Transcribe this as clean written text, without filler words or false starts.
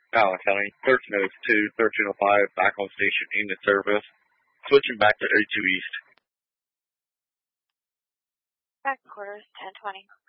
Allen County, 1302, 1305, back on station, in the service. Switching back to 82 East. Back quarters, 1020.